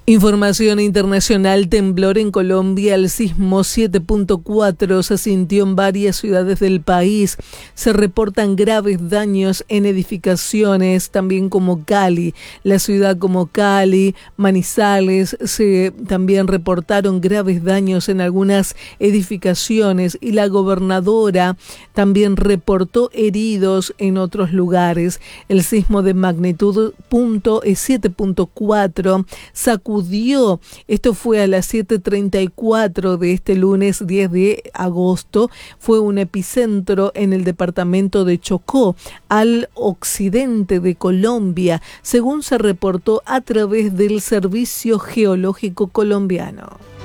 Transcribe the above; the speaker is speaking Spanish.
Información internacional: temblor en Colombia. El sismo 7.4 se sintió en varias ciudades del país. Se reportan graves daños en edificaciones, también como Cali. La ciudad como Cali, Manizales, se también reportaron graves daños en algunas edificaciones, y la gobernadora también reportó heridos en otros lugares. El sismo de magnitud 7.4 sacudió. Esto fue a las 7:34 de este lunes 10 de agosto. Fue un epicentro en el departamento de Chocó, al occidente de Colombia, según se reportó a través del Servicio Geológico Colombiano.